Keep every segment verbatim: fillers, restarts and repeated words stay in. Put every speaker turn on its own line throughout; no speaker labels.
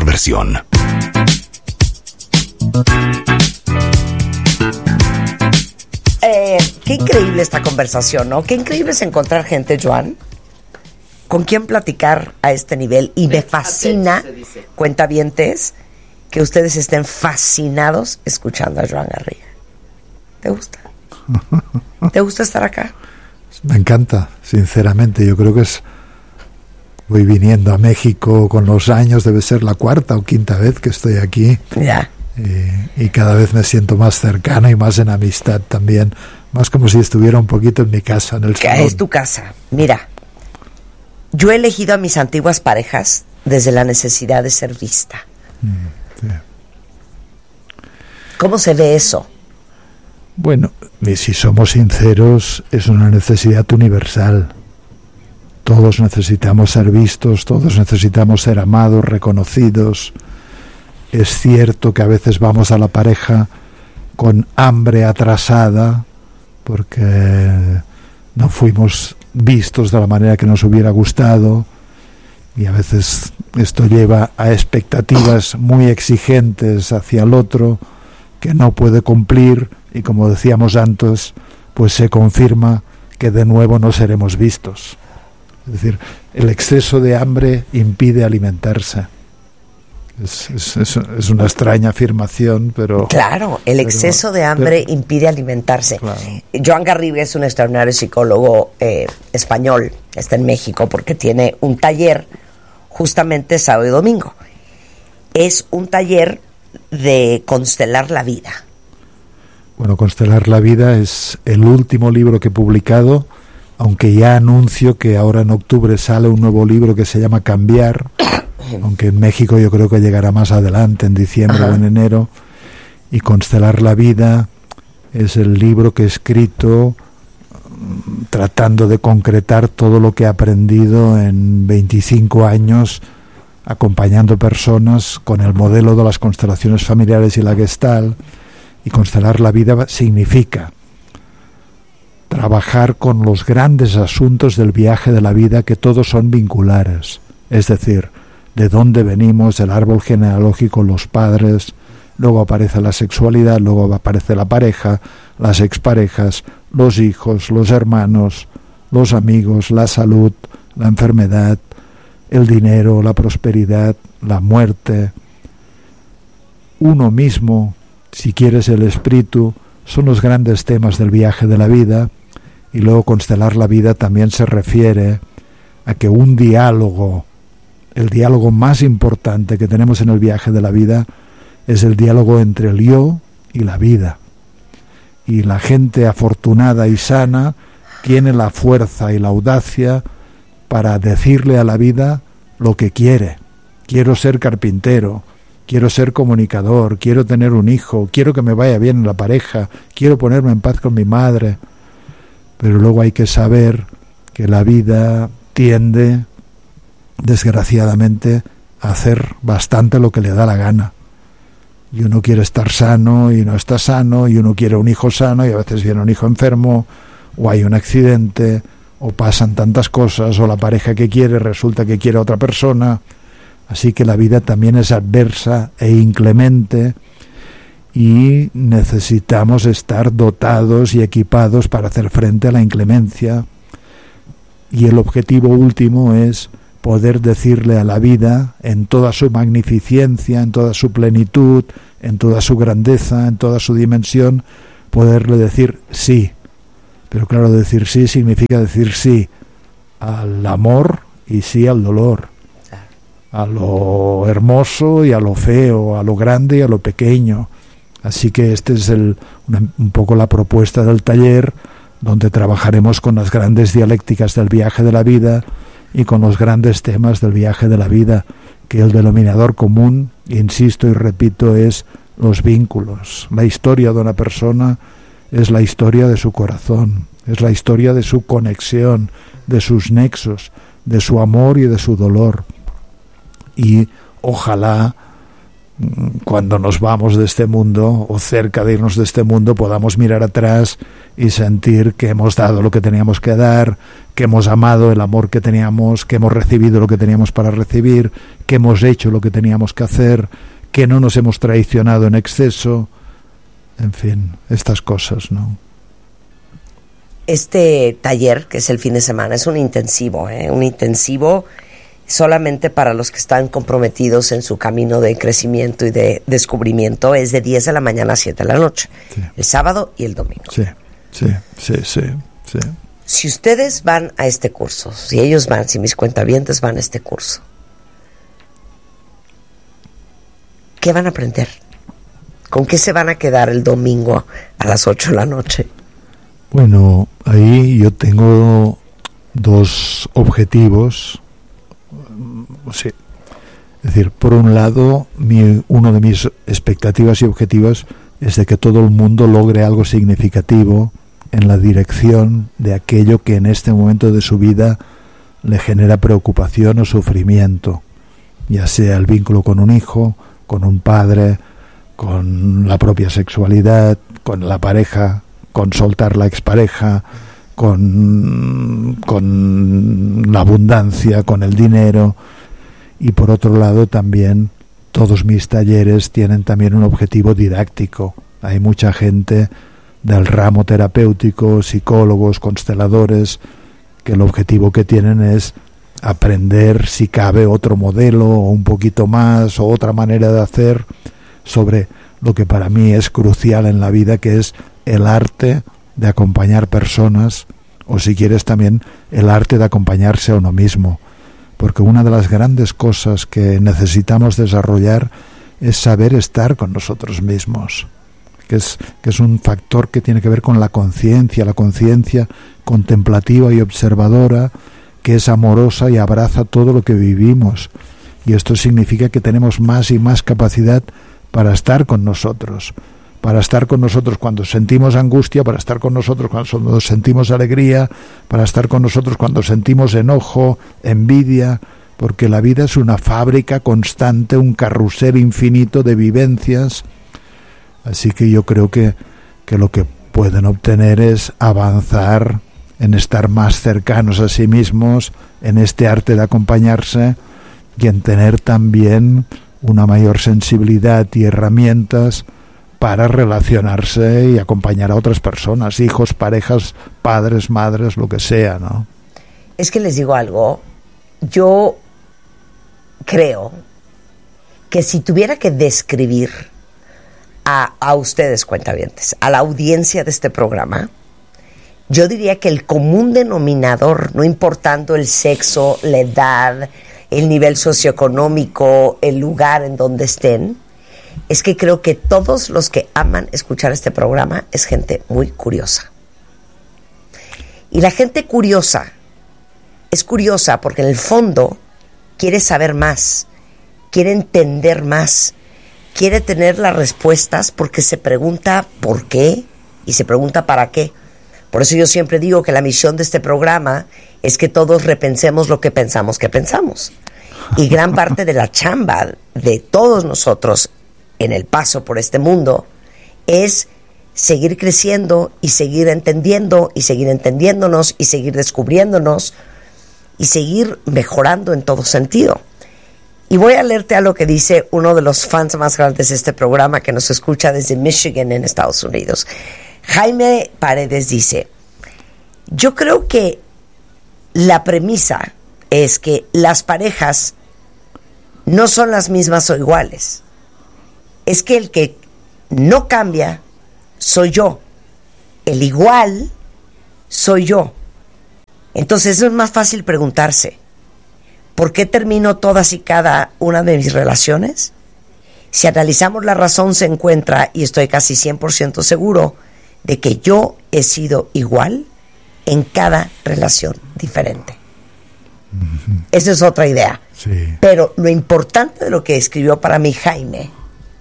versión.
Eh, qué increíble esta conversación, ¿no? Qué increíble es encontrar gente, Joan, con quien platicar a este nivel. Y me fascina, cuentavientes, que ustedes estén fascinados escuchando a Joan Garriga. ¿Te gusta? ¿Te gusta estar acá?
Me encanta, sinceramente. Yo creo que es... Voy viniendo a México con los años, debe ser la cuarta o quinta vez que estoy aquí.
Ya.
Y, y cada vez me siento más cercana y más en amistad también. Más como si estuviera un poquito en mi casa, en el salón.
Que es tu casa. Mira, yo he elegido a mis antiguas parejas desde la necesidad de ser vista.
Mm, sí.
¿Cómo se ve eso?
Bueno, y si somos sinceros, es una necesidad universal. Todos necesitamos ser vistos, todos necesitamos ser amados, reconocidos. Es cierto que a veces vamos a la pareja con hambre atrasada porque no fuimos vistos de la manera que nos hubiera gustado, y a veces esto lleva a expectativas muy exigentes hacia el otro que no puede cumplir, y como decíamos antes, pues se confirma que de nuevo no seremos vistos. Es decir, el exceso de hambre impide alimentarse. Es, es, es, es una extraña afirmación, pero...
Claro, el exceso pero, de hambre pero, impide alimentarse. Claro. Joan Garriga es un extraordinario psicólogo eh, español, está en México porque tiene un taller justamente sábado y domingo. Es un taller de constelar la vida.
Bueno, Constelar la vida es el último libro que he publicado, aunque ya anuncio que ahora en octubre sale un nuevo libro que se llama Cambiar, aunque en México yo creo que llegará más adelante, en diciembre Ajá. o en enero. Y Constelar la vida es el libro que he escrito tratando de concretar todo lo que he aprendido en veinticinco años acompañando personas con el modelo de las constelaciones familiares y la Gestalt. Y constelar la vida significa trabajar con los grandes asuntos del viaje de la vida, que todos son vinculares, es decir, de dónde venimos, el árbol genealógico, los padres, luego aparece la sexualidad, luego aparece la pareja, las exparejas, los hijos, los hermanos, los amigos, la salud, la enfermedad, el dinero, la prosperidad, la muerte, uno mismo, si quieres el espíritu, son los grandes temas del viaje de la vida. Y luego constelar la vida también se refiere a que un diálogo, el diálogo más importante que tenemos en el viaje de la vida, es el diálogo entre el yo y la vida. Y la gente afortunada y sana tiene la fuerza y la audacia para decirle a la vida lo que quiere. Quiero ser carpintero, quiero ser comunicador, quiero tener un hijo, quiero que me vaya bien en la pareja, quiero ponerme en paz con mi madre. Pero luego hay que saber que la vida tiende, desgraciadamente, a hacer bastante lo que le da la gana. Y uno quiere estar sano y no está sano, y uno quiere un hijo sano y a veces viene un hijo enfermo, o hay un accidente, o pasan tantas cosas, o la pareja que quiere resulta que quiere a otra persona. Así que la vida también es adversa e inclemente, y necesitamos estar dotados y equipados para hacer frente a la inclemencia. Y el objetivo último es poder decirle a la vida, en toda su magnificencia, en toda su plenitud, en toda su grandeza, en toda su dimensión, poderle decir sí. Pero claro, decir sí significa decir sí al amor y sí al dolor, a lo hermoso y a lo feo, a lo grande y a lo pequeño. Así que este es el, una, un poco la propuesta del taller, donde trabajaremos con las grandes dialécticas del viaje de la vida y con los grandes temas del viaje de la vida, que el denominador común, insisto y repito, es los vínculos. La historia de una persona es la historia de su corazón, es la historia de su conexión, de sus nexos, de su amor y de su dolor. Y ojalá cuando nos vamos de este mundo o cerca de irnos de este mundo podamos mirar atrás y sentir que hemos dado lo que teníamos que dar, que hemos amado el amor que teníamos, que hemos recibido lo que teníamos para recibir, que hemos hecho lo que teníamos que hacer, que no nos hemos traicionado en exceso, en fin, estas cosas, ¿no?
Este taller, que es el fin de semana, es un intensivo, ¿eh? Un intensivo solamente para los que están comprometidos en su camino de crecimiento y de descubrimiento. Es de diez de la mañana a siete de la noche, sí. El sábado y el domingo.
Sí, sí, sí, sí, sí.
Si ustedes van a este curso, si ellos van, si mis cuentavientes van a este curso, ¿qué van a aprender? ¿Con qué se van a quedar el domingo a las ocho de la noche?
Bueno, ahí yo tengo dos objetivos. Sí. Es decir, por un lado, mi, uno de mis expectativas y objetivos es de que todo el mundo logre algo significativo en la dirección de aquello que en este momento de su vida le genera preocupación o sufrimiento, ya sea el vínculo con un hijo, con un padre, con la propia sexualidad, con la pareja, con soltar la expareja, con, con la abundancia, con el dinero. Y por otro lado también todos mis talleres tienen también un objetivo didáctico. Hay mucha gente del ramo terapéutico, psicólogos, consteladores, que el objetivo que tienen es aprender, si cabe, otro modelo o un poquito más o otra manera de hacer sobre lo que para mí es crucial en la vida, que es el arte de acompañar personas, o si quieres también el arte de acompañarse a uno mismo. Porque una de las grandes cosas que necesitamos desarrollar es saber estar con nosotros mismos, que es, que es un factor que tiene que ver con la conciencia, la conciencia contemplativa y observadora, que es amorosa y abraza todo lo que vivimos. Y esto significa que tenemos más y más capacidad para estar con nosotros, para estar con nosotros cuando sentimos angustia, para estar con nosotros cuando sentimos alegría, para estar con nosotros cuando sentimos enojo, envidia, porque la vida es una fábrica constante, un carrusel infinito de vivencias. Así que yo creo que, que lo que pueden obtener es avanzar en estar más cercanos a sí mismos, en este arte de acompañarse y en tener también una mayor sensibilidad y herramientas para relacionarse y acompañar a otras personas, hijos, parejas, padres, madres, lo que sea, ¿no?
Es que les digo algo, yo creo que si tuviera que describir a, a ustedes, cuentavientes, a la audiencia de este programa, yo diría que el común denominador, no importando el sexo, la edad, el nivel socioeconómico, el lugar en donde estén, es que creo que todos los que aman escuchar este programa es gente muy curiosa. Y la gente curiosa es curiosa porque en el fondo quiere saber más, quiere entender más, quiere tener las respuestas porque se pregunta por qué y se pregunta para qué. Por eso yo siempre digo que la misión de este programa es que todos repensemos lo que pensamos que pensamos. Y gran parte de la chamba de todos nosotros en el paso por este mundo es seguir creciendo y seguir entendiendo y seguir entendiéndonos y seguir descubriéndonos y seguir mejorando en todo sentido. Y voy a leerte a lo que dice uno de los fans más grandes de este programa, que nos escucha desde Michigan en Estados Unidos. Jaime Paredes dice: yo creo que la premisa es que las parejas no son las mismas o iguales. Es que el que no cambia soy yo. El igual soy yo. Entonces es más fácil preguntarse: ¿por qué termino todas y cada una de mis relaciones? Si analizamos la razón, se encuentra, y estoy casi cien por ciento seguro, de que yo he sido igual en cada relación diferente. Uh-huh. Esa es otra idea.
Sí.
Pero lo importante de lo que escribió para mí Jaime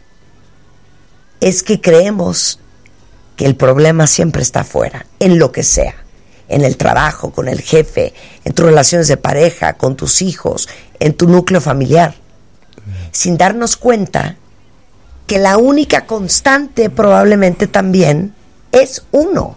es que creemos que el problema siempre está afuera, en lo que sea, en el trabajo, con el jefe, en tus relaciones de pareja, con tus hijos, en tu núcleo familiar, sí. sin darnos cuenta que la única constante probablemente también es uno.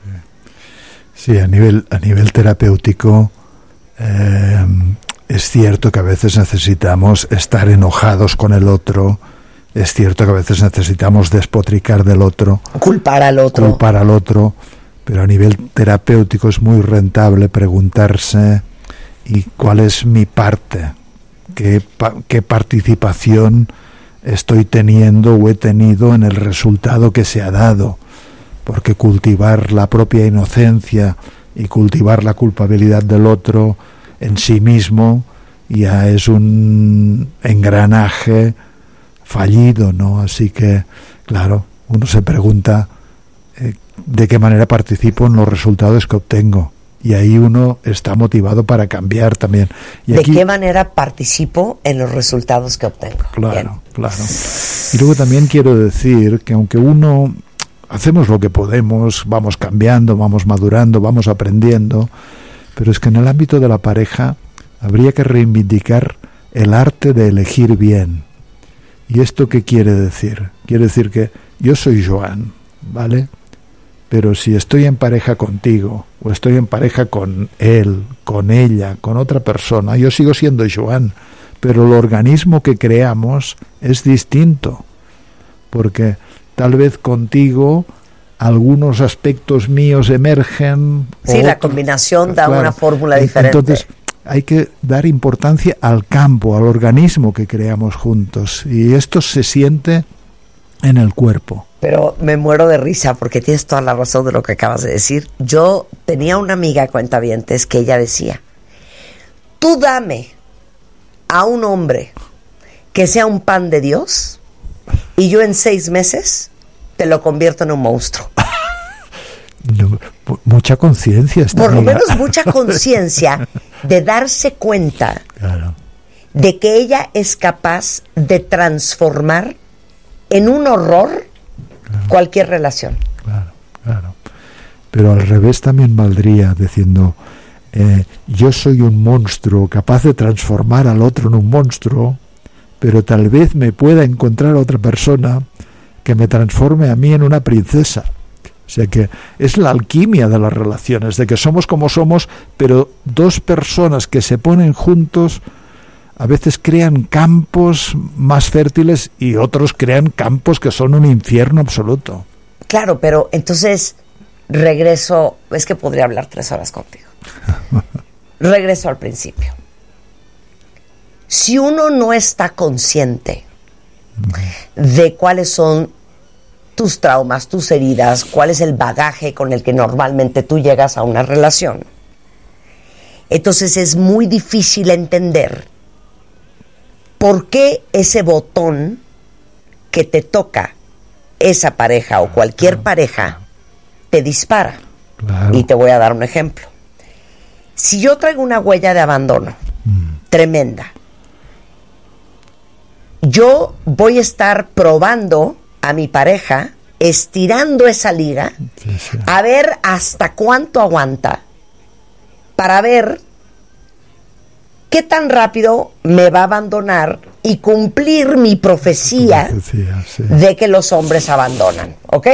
Sí, a nivel, a nivel terapéutico eh, es cierto que a veces necesitamos estar enojados con el otro, es cierto que a veces necesitamos despotricar del otro,
culpar al otro,
culpar al otro, pero a nivel terapéutico es muy rentable preguntarse ¿y cuál es mi parte? ¿Qué, pa- qué participación estoy teniendo o he tenido en el resultado que se ha dado? Porque cultivar la propia inocencia y cultivar la culpabilidad del otro en sí mismo ya es un engranaje fallido, ¿no? Así que, claro, uno se pregunta eh, de qué manera participo en los resultados que obtengo. Y ahí uno está motivado para cambiar también. Y
¿de
aquí,
qué manera participo en los resultados que obtengo?
Claro,
Bien.
claro. Y luego también quiero decir que aunque uno hacemos lo que podemos, vamos cambiando, vamos madurando, vamos aprendiendo, pero es que en el ámbito de la pareja habría que reivindicar el arte de elegir bien. ¿Y esto qué quiere decir? Quiere decir que yo soy Joan, ¿vale? Pero si estoy en pareja contigo, o estoy en pareja con él, con ella, con otra persona, yo sigo siendo Joan, pero el organismo que creamos es distinto, porque tal vez contigo algunos aspectos míos emergen.
Sí, la
otros,
combinación da
claro,
una fórmula diferente.
Entonces, hay que dar importancia al campo, al organismo que creamos juntos, y esto se siente en el cuerpo.
Pero me muero de risa porque tienes toda la razón de lo que acabas de decir. Yo tenía una amiga cuentavientes que ella decía, tú dame a un hombre que sea un pan de Dios y yo en seis meses te lo convierto en un monstruo.
No, mucha conciencia esta
Por lo
amiga.
menos mucha conciencia de darse cuenta
Claro.
de que ella es capaz de transformar en un horror
Claro.
cualquier relación.
Claro, claro. Pero al revés también valdría diciendo, eh, yo soy un monstruo capaz de transformar al otro en un monstruo, pero tal vez me pueda encontrar otra persona que me transforme a mí en una princesa. O sea que es la alquimia de las relaciones, de que somos como somos, pero dos personas que se ponen juntos a veces crean campos más fértiles y otros crean campos que son un infierno absoluto.
Claro, pero entonces regreso, es que podría hablar tres horas contigo. Regreso al principio. Si uno no está consciente de cuáles son tus traumas, tus heridas, cuál es el bagaje con el que normalmente tú llegas a una relación, entonces es muy difícil entender por qué ese botón que te toca esa pareja o cualquier pareja te dispara.
Claro.
Y te voy a dar un ejemplo. Si yo traigo una huella de abandono mm. tremenda, yo voy a estar probando a mi pareja, estirando esa liga,
Sí, sí.
a ver hasta cuánto aguanta, para ver qué tan rápido me va a abandonar y cumplir mi profecía
Profecía, sí.
de que los hombres abandonan, ¿ok?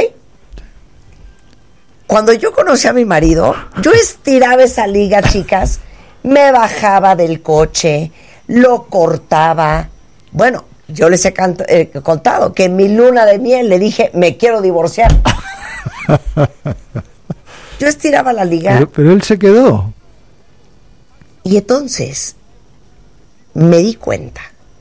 Cuando yo conocí a mi marido, yo estiraba esa liga, chicas, me bajaba del coche, lo cortaba. Bueno, yo les he canto, eh, contado que en mi luna de miel le dije, me quiero divorciar. Yo estiraba la liga.
Pero, pero él se quedó.
Y entonces me di cuenta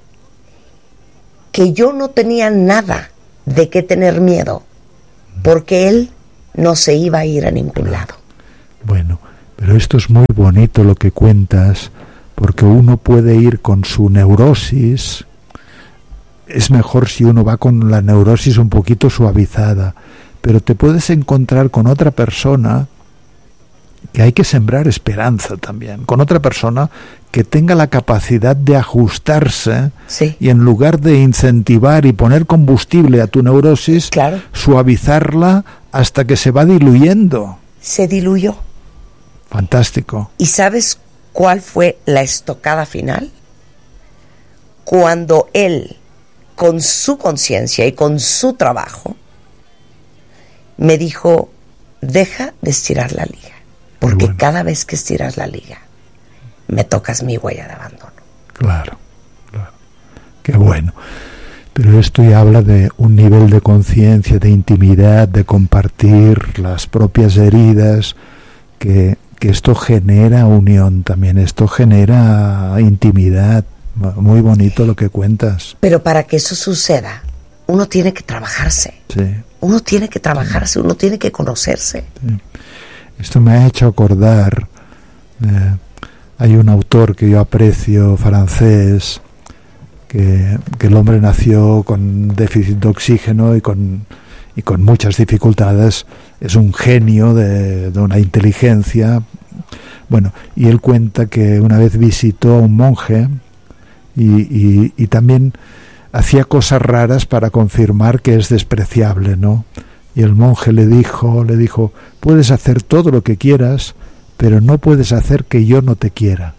que yo no tenía nada de qué tener miedo, porque él no se iba a ir a ningún lado.
Bueno, pero esto es muy bonito lo que cuentas, porque uno puede ir con su neurosis. Es mejor si uno va con la neurosis un poquito suavizada, pero te puedes encontrar con otra persona que hay que sembrar esperanza también, con otra persona que tenga la capacidad de ajustarse,
Sí.
y en lugar de incentivar y poner combustible a tu neurosis,
Claro.
suavizarla hasta que se va diluyendo.
Se diluyó.
Fantástico.
¿Y sabes cuál fue la estocada final? Cuando él con su conciencia y con su trabajo, me dijo, deja de estirar la liga, porque bueno, cada vez que estiras la liga, me tocas mi huella de abandono.
Claro, claro. Qué bueno. Pero esto ya habla de un nivel de conciencia, de intimidad, de compartir las propias heridas, que, que esto genera unión también, esto genera intimidad. Muy bonito lo que cuentas.
Pero para que eso suceda, uno tiene que trabajarse.
Sí.
Uno tiene que trabajarse, uno tiene que conocerse.
Sí. Esto me ha hecho acordar, eh, hay un autor que yo aprecio, francés, que, que el hombre nació con déficit de oxígeno y con, y con muchas dificultades. Es un genio de, de una inteligencia. Bueno, y él cuenta que una vez visitó a un monje y, y, y también hacía cosas raras para confirmar que es despreciable, ¿no? Y el monje le dijo, le dijo, puedes hacer todo lo que quieras, pero no puedes hacer que yo no te quiera.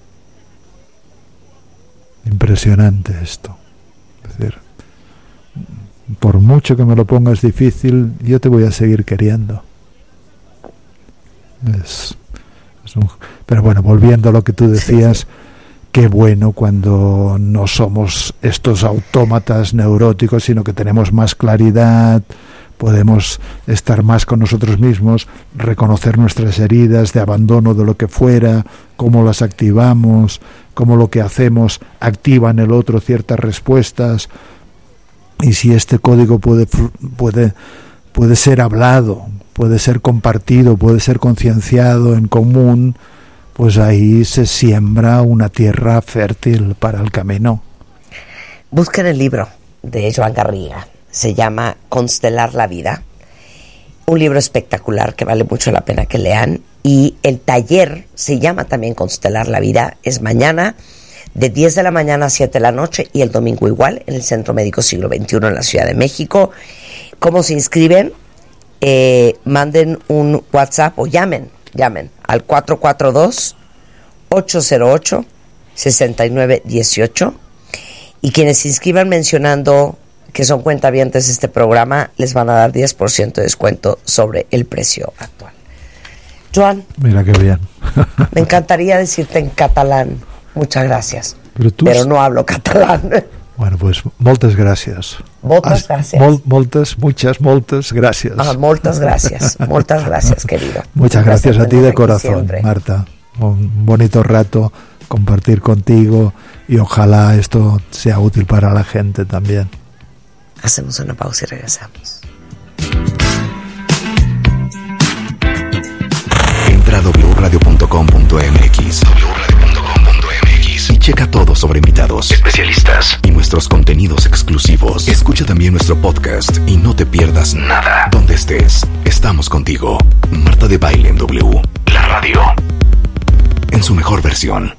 Impresionante esto. Es decir, por mucho que me lo pongas difícil, yo te voy a seguir queriendo. Es, es un, pero bueno, volviendo a lo que tú decías, sí, sí. Qué bueno cuando no somos estos autómatas neuróticos, sino que tenemos más claridad, podemos estar más con nosotros mismos, reconocer nuestras heridas de abandono de lo que fuera, cómo las activamos, cómo lo que hacemos activa en el otro ciertas respuestas, y si este código puede puede puede ser hablado, puede ser compartido, puede ser concienciado en común, pues ahí se siembra una tierra fértil para el camino.
Busquen el libro de Joan Garriga, se llama Constelar la Vida, un libro espectacular que vale mucho la pena que lean, y el taller se llama también Constelar la Vida, es mañana de diez de la mañana a siete de la noche y el domingo igual en el Centro Médico Siglo veintiuno en la Ciudad de México. ¿Cómo se inscriben? Eh, manden un WhatsApp o llamen, llamen al cuatro cuatro dos, ocho cero ocho, seis nueve uno ocho, y quienes se inscriban mencionando que son cuentavientes de este programa les van a dar diez por ciento de descuento sobre el precio actual. Joan,
mira qué bien.
Me encantaría decirte en catalán muchas gracias,
pero, tú
pero no hablo catalán.
Bueno, pues moltes gràcies.
Moltes gràcies.
Mol, moltes, muchas, moltes gracias.
Ah, moltes gràcies, moltes gràcies, querido.
Muchas gracias a ti de corazón, siempre. Marta. Un bonito rato compartir contigo y ojalá esto sea útil para la gente también.
Hacemos una pausa y regresamos.
Entra a doble u radio punto com punto m x y checa todo sobre invitados, especialistas y nuestros contenidos exclusivos. Escucha también nuestro podcast y no te pierdas nada. Donde estés, estamos contigo. Marta de Baile en W, la radio, en su mejor versión.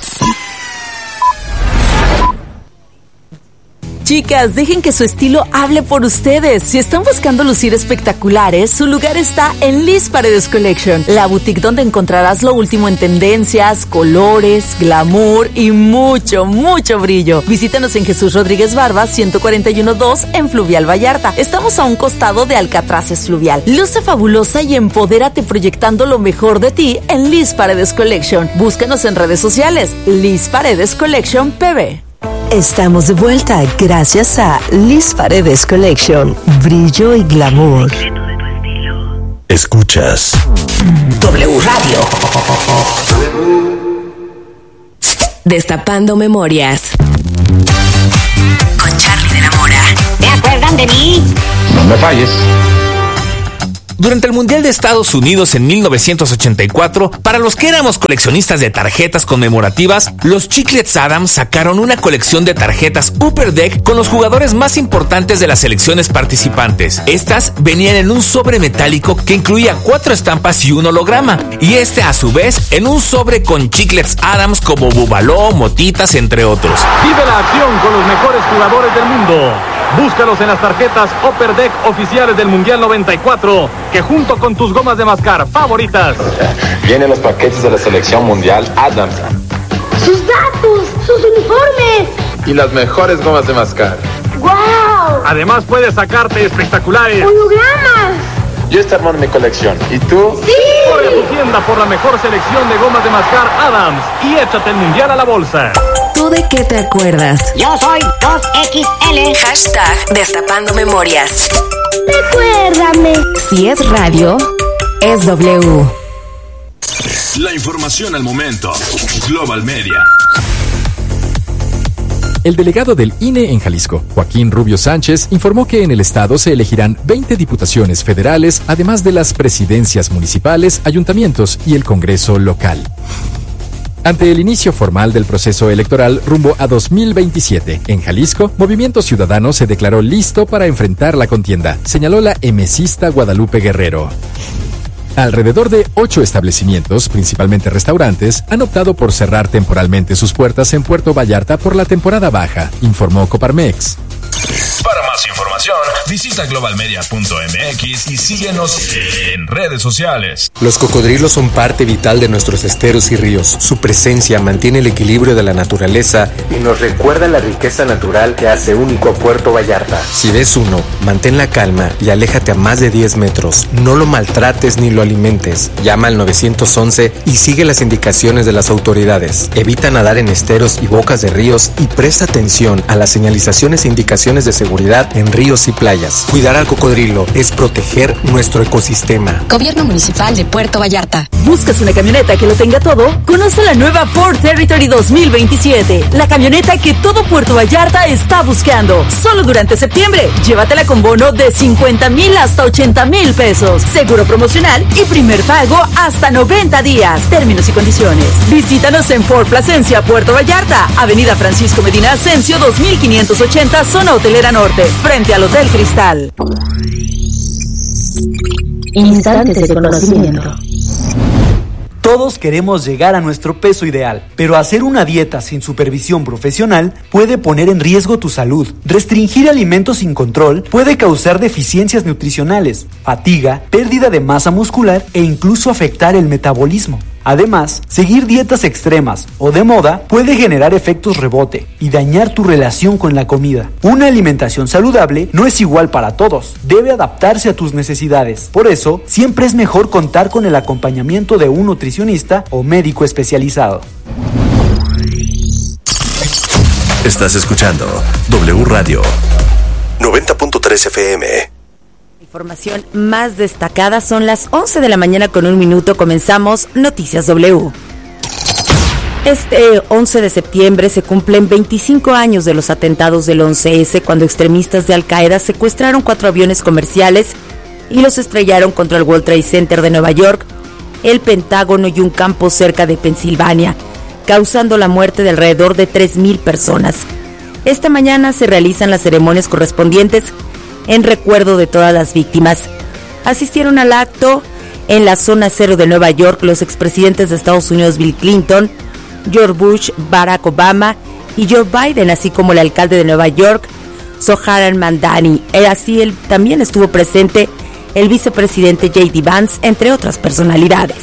Chicas, dejen que su estilo hable por ustedes. Si están buscando lucir espectaculares, su lugar está en Liz Paredes Collection, la boutique donde encontrarás lo último en tendencias, colores, glamour y mucho, mucho brillo. Visítanos en Jesús Rodríguez Barba, ciento cuarenta y uno dos en Fluvial Vallarta. Estamos a un costado de Alcatraces Fluvial. Luce fabulosa y empodérate proyectando lo mejor de ti en Liz Paredes Collection. Búscanos en redes sociales, Liz Paredes Collection P B.
Estamos de vuelta gracias a Liz Paredes Collection, brillo y glamour.
Escuchas
W Radio.
Destapando memorias.
Con Charlie de la Mora.
¿Se acuerdan de mí?
No me falles.
Durante el Mundial de Estados Unidos en mil novecientos ochenta y cuatro, para los que éramos coleccionistas de tarjetas conmemorativas, los Chiclets Adams sacaron una colección de tarjetas Upper Deck con los jugadores más importantes de las selecciones participantes. Estas venían en un sobre metálico que incluía cuatro estampas y un holograma, y este a su vez en un sobre con Chiclets Adams como Bubaló, Motitas, entre otros.
Vive la acción con los mejores jugadores del mundo. Búscalos en las tarjetas Upper Deck oficiales del Mundial noventa y cuatro, que junto con tus gomas de mascar favoritas
vienen los paquetes de la selección mundial Adams,
sus datos, sus uniformes
y las mejores gomas de mascar.
Además puedes sacarte espectaculares
¡hologramas!
Yo estoy armando mi colección. ¿Y tú?
¡Sí!
Corre a tu tienda por la mejor selección de gomas de mascar Adams y échate el mundial a la bolsa.
¿Tú de qué te acuerdas?
Yo soy dos equis ele.
Hashtag Destapando Memorias.
Recuérdame.
Si es radio, es W.
La información al momento. Global Media.
El delegado del I N E en Jalisco, Joaquín Rubio Sánchez, informó que en el estado se elegirán veinte diputaciones federales, además de las presidencias municipales, ayuntamientos y el Congreso local. Ante el inicio formal del proceso electoral rumbo a dos mil veintisiete, en Jalisco, Movimiento Ciudadano se declaró listo para enfrentar la contienda, señaló la emesista Guadalupe Guerrero. Alrededor de ocho establecimientos, principalmente restaurantes, han optado por cerrar temporalmente sus puertas en Puerto Vallarta por la temporada baja, informó Coparmex.
Para más información, visita global media punto m x y síguenos en redes sociales.
Los cocodrilos son parte vital de nuestros esteros y ríos. Su presencia mantiene el equilibrio de la naturaleza y nos recuerda la riqueza natural que hace único a Puerto Vallarta. Si ves uno, mantén la calma y aléjate a más de diez metros. No lo maltrates ni lo alimentes. Llama al nueve once y sigue las indicaciones de las autoridades. Evita nadar en esteros y bocas de ríos y presta atención a las señalizaciones e indicaciones de seguridad en ríos y playas. Cuidar al cocodrilo es proteger nuestro ecosistema.
Gobierno Municipal de Puerto Vallarta.
¿Buscas una camioneta que lo tenga todo? Conoce la nueva Ford Territory dos mil veintisiete, la camioneta que todo Puerto Vallarta está buscando. Solo durante septiembre, llévatela con bono de cincuenta mil hasta ochenta mil pesos, seguro promocional y primer pago hasta noventa días. Términos y condiciones. Visítanos en Ford Plasencia, Puerto Vallarta, Avenida Francisco Medina Asensio dos mil quinientos ochenta, zona hotelera norte, frente al Hotel Cristal.
Instantes de conocimiento.
Todos queremos llegar a nuestro peso ideal, pero hacer una dieta sin supervisión profesional puede poner en riesgo tu salud. Restringir alimentos sin control puede causar deficiencias nutricionales, fatiga, pérdida de masa muscular e incluso afectar el metabolismo. Además, seguir dietas extremas o de moda puede generar efectos rebote y dañar tu relación con la comida. Una alimentación saludable no es igual para todos, debe adaptarse a tus necesidades. Por eso, siempre es mejor contar con el acompañamiento de un nutricionista o médico especializado.
Estás escuchando W Radio noventa punto tres F M.
Información más destacada, son las once de la mañana con un minuto, comenzamos Noticias W. Este once de septiembre se cumplen veinticinco años de los atentados del once ese, cuando extremistas de Al Qaeda secuestraron cuatro aviones comerciales y los estrellaron contra el World Trade Center de Nueva York, el Pentágono y un campo cerca de Pensilvania, causando la muerte de alrededor de tres mil personas. Esta mañana se realizan las ceremonias correspondientes en recuerdo de todas las víctimas. Asistieron al acto en la zona cero de Nueva York los expresidentes de Estados Unidos Bill Clinton, George Bush, Barack Obama y Joe Biden, así como el alcalde de Nueva York, Zohran Mamdani. Así él también estuvo presente el vicepresidente J D Vance, entre otras personalidades.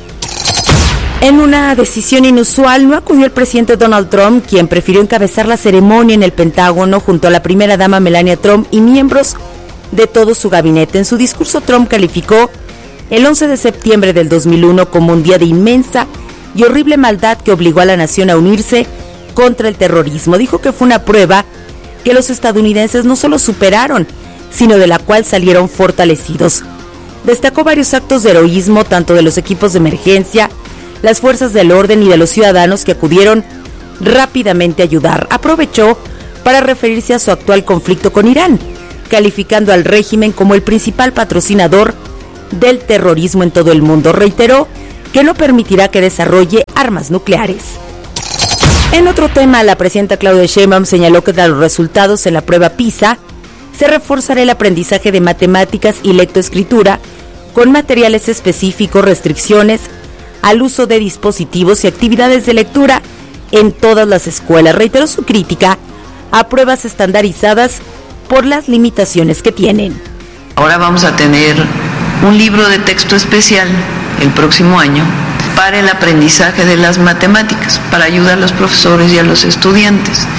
En una decisión inusual, no acudió el presidente Donald Trump, quien prefirió encabezar la ceremonia en el Pentágono junto a la primera dama Melania Trump y miembros de todo su gabinete. En su discurso, Trump calificó el once de septiembre del dos mil uno como un día de inmensa y horrible maldad que obligó a la nación a unirse contra el terrorismo. Dijo que fue una prueba que los estadounidenses no solo superaron, sino de la cual salieron fortalecidos. Destacó varios actos de heroísmo, tanto de los equipos de emergencia, las fuerzas del orden y de los ciudadanos que acudieron rápidamente a ayudar. Aprovechó para referirse a su actual conflicto con Irán, calificando al régimen como el principal patrocinador del terrorismo en todo el mundo. Reiteró que no permitirá que desarrolle armas nucleares. En otro tema, la presidenta Claudia Sheinbaum señaló que de los resultados en la prueba PISA se reforzará el aprendizaje de matemáticas y lectoescritura con materiales específicos, restricciones al uso de dispositivos y actividades de lectura en todas las escuelas. Reiteró su crítica a pruebas estandarizadas por las limitaciones que tienen.
Ahora vamos a tener un libro de texto especial el próximo año para el aprendizaje de las matemáticas, para ayudar a los profesores y a los estudiantes.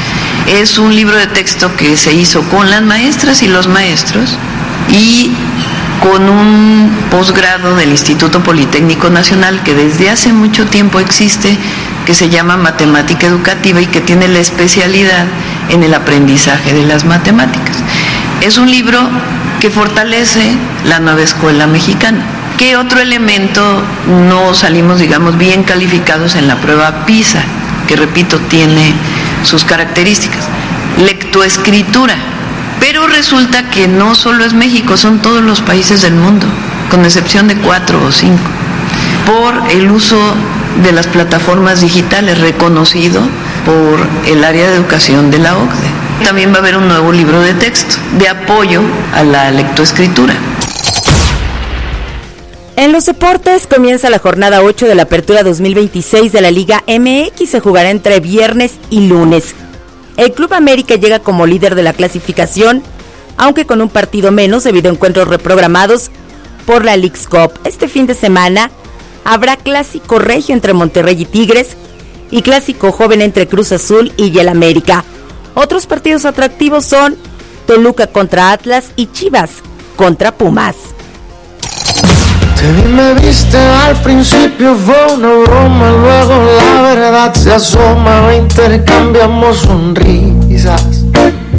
Es un libro de texto que se hizo con las maestras y los maestros y con un posgrado del Instituto Politécnico Nacional que desde hace mucho tiempo existe, que se llama Matemática Educativa y que tiene la especialidad en el aprendizaje de las matemáticas. Es un libro que fortalece la nueva escuela mexicana. ¿Qué otro elemento no salimos, digamos, bien calificados en la prueba PISA? Que, repito, tiene sus características. Lectoescritura. Pero resulta que no solo es México, son todos los países del mundo, con excepción de cuatro o cinco, por el uso de las plataformas digitales reconocido por el área de educación de la O C DE. También va a haber un nuevo libro de texto de apoyo a la lectoescritura.
En los deportes comienza la jornada ocho de la Apertura dos mil veintiséis de la Liga M X. Se jugará entre viernes y lunes. El Club América llega como líder de la clasificación, aunque con un partido menos debido a encuentros reprogramados por la Leagues Cup. Este fin de semana habrá clásico regio entre Monterrey y Tigres y clásico joven entre Cruz Azul y el América. Otros partidos atractivos son Toluca contra Atlas y Chivas contra Pumas.
Te vi, me viste, al principio fue una broma, luego la verdad se asoma, intercambiamos sonrisas.